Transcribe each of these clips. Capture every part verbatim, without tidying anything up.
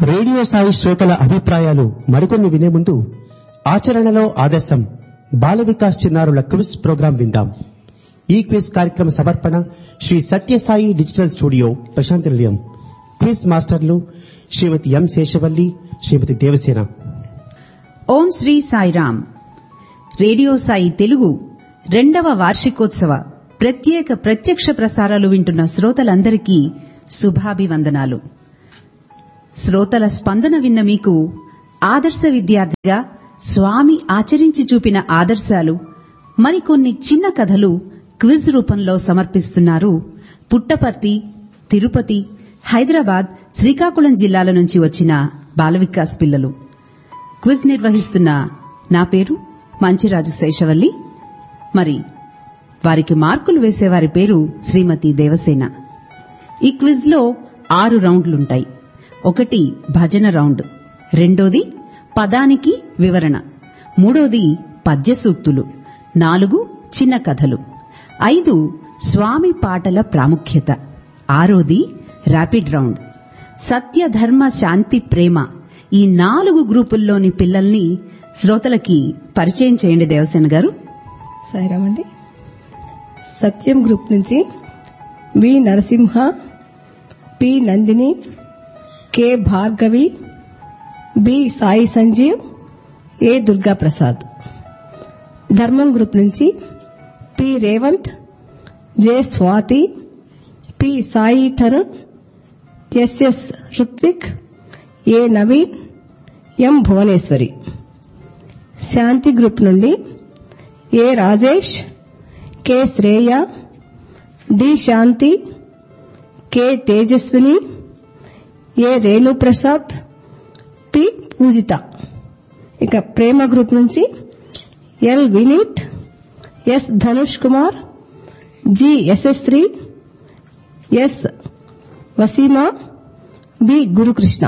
Radio Sai శ్రోతల అభిప్రాయాలు మరికొన్ని వినే ముందు ఆచరణలో ఆదర్శం బాల వికాస్ చిన్నారుల క్విజ్ ప్రోగ్రాం విందాం. ఈ క్విజ్ కార్యక్రమ సమర్పణ శ్రీ సత్యసాయి డిజిటల్ స్టూడియో ప్రశాంతి నిలయం. క్విజ్ మాస్టర్లు శ్రీమతి ఎం శేషవల్లి, శ్రీమతి దేవసేన. ఓం శ్రీ సాయిరాం. రేడియో సాయి తెలుగు రెండవ వార్షికోత్సవ ప్రత్యేక ప్రత్యక్ష ప్రసారాలు వింటున్న శ్రోతలందరికీ శుభాభివందనాలు. శ్రోతల స్పందన విన్న మీకు ఆదర్శ విద్యార్థిగా స్వామి ఆచరించి చూపిన ఆదర్శాలు, మరికొన్ని చిన్న కథలు క్విజ్ రూపంలో సమర్పిస్తున్నారు పుట్టపర్తి, తిరుపతి, హైదరాబాద్, శ్రీకాకుళం జిల్లాల నుంచి వచ్చిన బాల వికాస్ పిల్లలు. క్విజ్ నిర్వహిస్తున్న నా పేరు మంచిరాజు శేషవల్లి. మరి వారికి మార్కులు వేసేవారి పేరు శ్రీమతి దేవసేన. ఈ క్విజ్ లో ఆరు రౌండ్లుంటాయి. ఒకటి భజన రౌండ్, రెండోది పదానికి వివరణ, మూడోది పద్య సూక్తులు, నాలుగు చిన్న కథలు, ఐదు స్వామి పాటల ప్రాముఖ్యత, ఆరోది ర్యాపిడ్ రౌండ్. సత్య, ధర్మ, శాంతి, ప్రేమ ఈ నాలుగు గ్రూపుల్లోని పిల్లల్ని శ్రోతలకి పరిచయం చేయండి దేవసేన గారు. సాయిరామండి. సత్యం గ్రూప్ నుంచి వి Narasimha, P Nandini, K Bhargavi, B Sai Sanjeev, ఏ దుర్గా ప్రసాద్. ధర్మం గ్రూప్ నుంచి P Revanth, J Swathi, P Sai Tarun, SS Ruthvik, ఏ నవీన్, ఎం భువనేశ్వరి. శాంతి గ్రూప్ నుండి ఏ రాజేష్, కె శ్రేయ, డి శాంతి, కె తేజస్విని, ఏ రేణుప్రసాద్, పి పూజిత. ఇక ప్రేమ గ్రూప్ నుంచి L Vineet, yes Dhanush Kumar, G యశస్శ్రీ, yes Waseema, B Gurukrishna.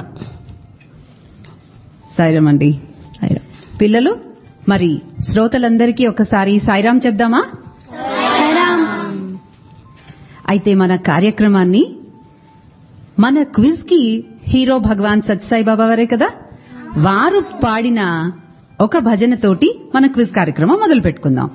Sairam అండి. పిల్లలు, మరి శ్రోతలందరికీ ఒకసారి సాయిరాం చెప్దామా? అయితే మన కార్యక్రమాన్ని, మన క్విజ్ కి హీరో భగవాన్ సత్యసాయి బాబా వారే కదా, వారు పాడిన ఒక భజనతోటి మన క్విజ్ కార్యక్రమం మొదలు పెట్టుకుందాం.